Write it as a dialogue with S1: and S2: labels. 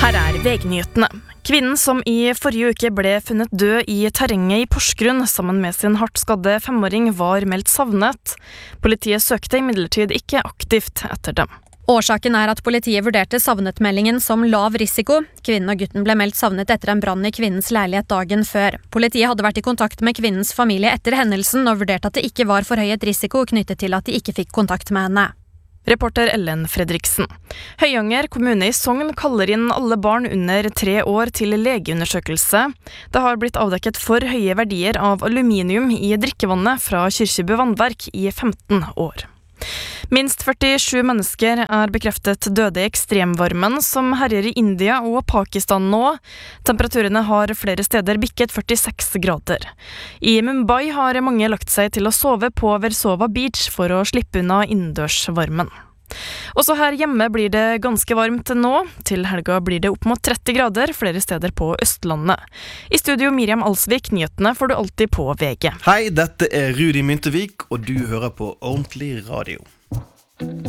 S1: Her VG-nyhetene. Kvinnen som i forrige uke ble funnet død i terrenget i Porsgrunn sammen med sin hardt skadde 5-åring var meldt savnet. Politiet søkte imidlertid ikke aktivt etter dem.
S2: Årsaken at politiet vurderte savnetmeldingen som lav risiko. Kvinnen og gutten ble meldt savnet etter en brann i kvinnens leilighet dagen før. Politiet hadde vært i kontakt med kvinnens familie etter hendelsen og vurderte at det ikke var forhøyet risiko knyttet til at de ikke fikk kontakt med henne.
S1: Reporter Ellen Fredriksen. Høyanger kommune i Sogn kaller inn alle barn under 3 år til legeundersøkelse. Det har blitt avdekket for høye verdier av aluminium i drikkevannet fra Kyrkjebø vannverk i 15 år. Minst 47 mennesker bekreftet døde i ekstremvarmen som herjer i India og Pakistan nå. Temperaturene har flere steder bikket 46 grader. I Mumbai har mange lagt seg til å sove på Versova Beach for å slippe unna innendørsvarmen. Også her hjemme blir det ganske varmt nå. Til helga blir det opp mot 30 grader flere steder på Østlandet. I studio Miriam Alsvik, nyhetene får du alltid på VG.
S3: Hei, dette Rudi Myntevik, og du hører på Ordentlig Radio.